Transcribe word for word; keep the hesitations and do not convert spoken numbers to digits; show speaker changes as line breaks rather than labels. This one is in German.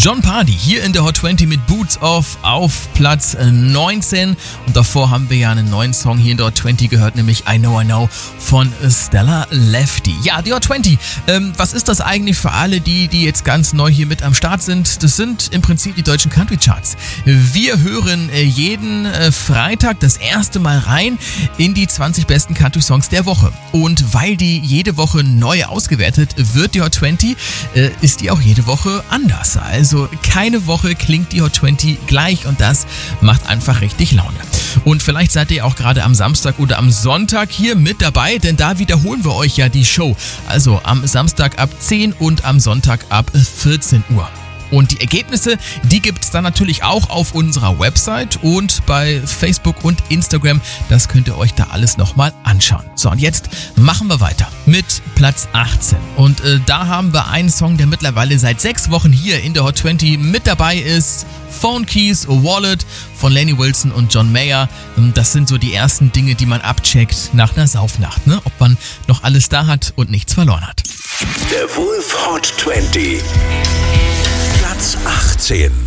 Jon Pardi hier in der Hot zwanzig mit Boots Off auf Platz neunzehn. Und davor haben wir ja einen neuen Song hier in der Hot zwanzig gehört, nämlich I Know I Know von Stella Lefty. Ja, die Hot zwanzig. Ähm, was ist das eigentlich für alle, die, die jetzt ganz neu hier mit am Start sind? Das sind im Prinzip die deutschen Country Charts. Wir hören äh, jeden äh, Freitag das erste Mal rein in die zwanzig besten Country Songs der Woche. Und weil die jede Woche neu ausgewertet wird, die Hot zwanzig, äh, ist die auch jede Woche anders. Also keine Woche klingt die Hot zwanzig gleich und das macht einfach richtig Laune. Und vielleicht seid ihr auch gerade am Samstag oder am Sonntag hier mit dabei, denn da wiederholen wir euch ja die Show. Also am Samstag ab zehn und am Sonntag ab vierzehn Uhr. Und die Ergebnisse, die gibt's dann natürlich auch auf unserer Website und bei Facebook und Instagram. Das könnt ihr euch da alles nochmal anschauen. So, und jetzt machen wir weiter mit Platz achtzehn. Und äh, da haben wir einen Song, der mittlerweile seit sechs Wochen hier in der Hot zwanzig mit dabei ist. Phone Keys, Wallet von Lainey Wilson und John Mayer. Das sind so die ersten Dinge, die man abcheckt nach einer Saufnacht, ne? Ob man noch alles da hat und nichts verloren hat.
Der Wolf Hot zwanzig. Platz achtzehn.